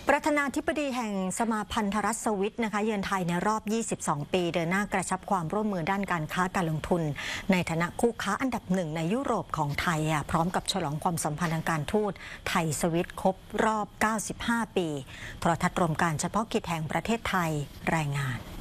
ประธานาธิบดีแห่งสมาพันธรัฐสวิตนะคะเยือนไทยในรอบ 22 ปีเดินหน้ากระชับความร่วมมือด้านการค้าการลงทุนในฐานะคู่ค้าอันดับหนึ่งในยุโรปของไทยพร้อมกับฉลองความสัมพันธ์ทางการทูตไทยสวิตครบรอบ 95 ปีโทรทัศน์รวมการเฉพาะกิจแห่งประเทศไทยรายงาน